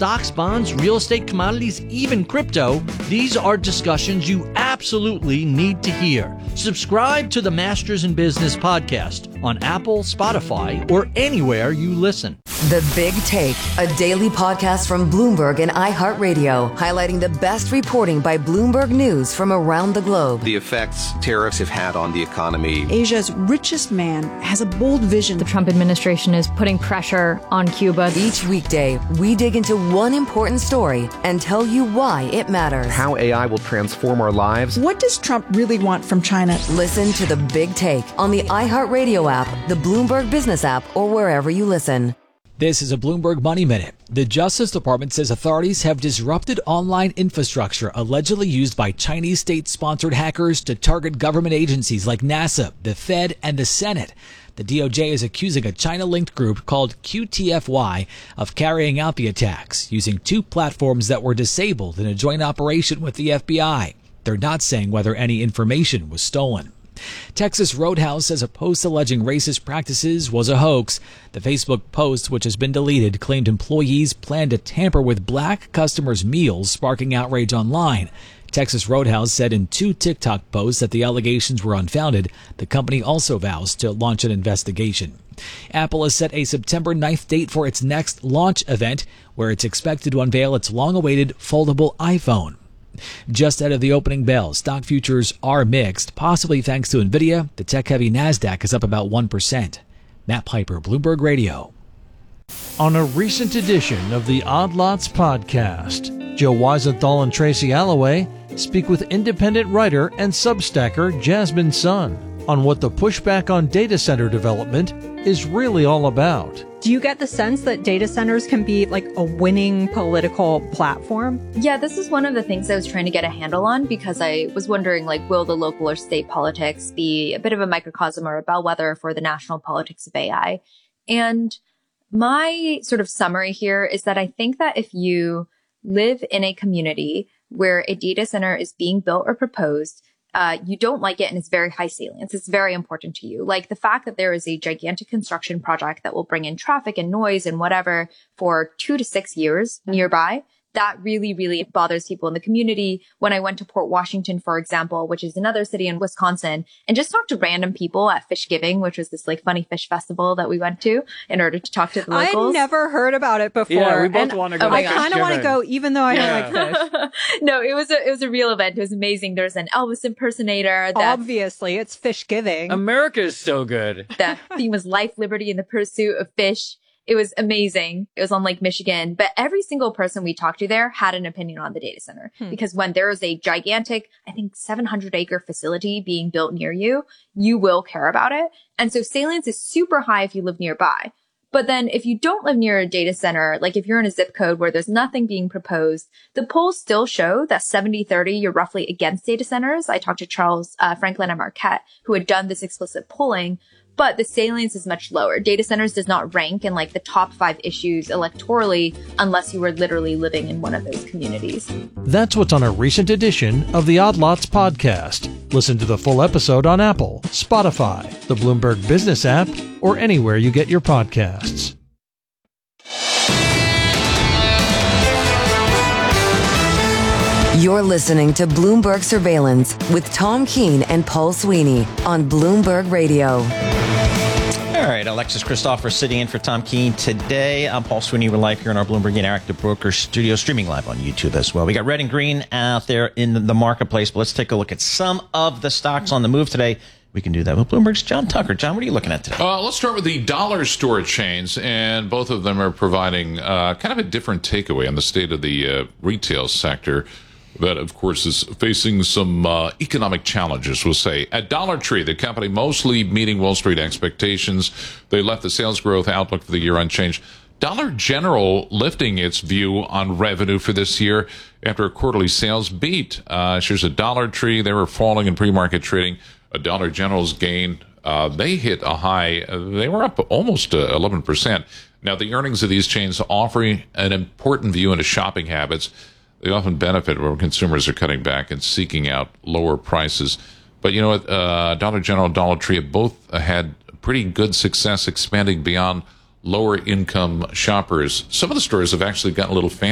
stocks, bonds, real estate, commodities, even crypto, these are discussions you absolutely need to hear. Subscribe to the Masters in Business podcast on Apple, Spotify, or anywhere you listen. The Big Take, a daily podcast from Bloomberg and iHeartRadio, highlighting the best reporting by Bloomberg News from around the globe. The effects tariffs have had on the economy. Asia's richest man has a bold vision. The Trump administration is putting pressure on Cuba. Each weekday, we dig into one important story and tell you why it matters. How AI will transform our lives. What does Trump really want from China? Listen to The Big Take on the iHeartRadio app, the Bloomberg Business app, or wherever you listen. This is a Bloomberg Money Minute. The Justice Department says authorities have disrupted online infrastructure allegedly used by Chinese state-sponsored hackers to target government agencies like NASA, the Fed, and the Senate. The DOJ is accusing a China-linked group called QTFY of carrying out the attacks, using two platforms that were disabled in a joint operation with the FBI. They're not saying whether any information was stolen. Texas Roadhouse says a post alleging racist practices was a hoax. The Facebook post, which has been deleted, claimed employees planned to tamper with black customers' meals, sparking outrage online. Texas Roadhouse said in two TikTok posts that the allegations were unfounded. The company also vows to launch an investigation. Apple has set a September 9th date for its next launch event, where it's expected to unveil its long-awaited foldable iPhone. Just ahead of the opening bell, stock futures are mixed, possibly thanks to Nvidia. The tech-heavy Nasdaq is up about 1%. Matt Piper, Bloomberg Radio. On a recent edition of the Odd Lots podcast, Joe Weisenthal and Tracy Alloway speak with independent writer and Substacker Jasmine Sun on what the pushback on data center development is really all about. Do you get the sense that data centers can be like a winning political platform? Yeah, this is one of the things I was trying to get a handle on, because I was wondering, will the local or state politics be a bit of a microcosm or a bellwether for the national politics of AI? And my sort of summary here is that I think that if you live in a community where a data center is being built or proposed, you don't like it and it's very high salience. It's very important to you. Like the fact that there is a gigantic construction project that will bring in traffic and noise and whatever for 2 to 6 years nearby. That really, really bothers people in the community. When I went to Port Washington, for example, which is another city in Wisconsin, and just talked to random people at Fishgiving, which was this funny fish festival that we went to in order to talk to the locals. I've never heard about it before. Yeah, we both want to go. I kind of want to go, even though I don't like fish. No, it was a real event. It was amazing. There's an Elvis impersonator. Obviously, it's Fishgiving. America is so good. The theme was life, liberty, and the pursuit of fish. It was amazing. It was on Lake Michigan, but every single person we talked to there had an opinion on the data center because when there is a gigantic, I think 700-acre facility being built near you, you will care about it. And so salience is super high if you live nearby. But then if you don't live near a data center, like if you're in a zip code where there's nothing being proposed, the polls still show that 70-30, you're roughly against data centers. I talked to Charles Franklin and Marquette, who had done this explicit polling. But the salience is much lower. Data centers does not rank in the top 5 issues electorally unless you were literally living in one of those communities. That's what's on a recent edition of the Odd Lots podcast. Listen to the full episode on Apple, Spotify, the Bloomberg Business app, or anywhere you get your podcasts. You're listening to Bloomberg Surveillance with Tom Keene and Paul Sweeney on Bloomberg Radio. All right, Alexis Christopher sitting in for Tom Keene today. I'm Paul Sweeney. We're live here in our Bloomberg Interactive Brokers studio, streaming live on YouTube as well. We got red and green out there in the marketplace, but let's take a look at some of the stocks on the move today. We can do that with Bloomberg's John Tucker. John, what are you looking at today? Let's start with the dollar store chains, and both of them are providing kind of a different takeaway on the state of the retail sector. That, of course, is facing some economic challenges, we'll say. At Dollar Tree, the company mostly meeting Wall Street expectations. They left the sales growth outlook for the year unchanged. Dollar General lifting its view on revenue for this year after a quarterly sales beat. Shares at Dollar Tree, they were falling in pre-market trading. A Dollar General's gain, they hit a high. They were up almost 11%. Now, the earnings of these chains offer an important view into shopping habits. They often benefit when consumers are cutting back and seeking out lower prices. But you know what? Dollar General and Dollar Tree have both had pretty good success expanding beyond lower income shoppers. Some of the stores have actually gotten a little fancy.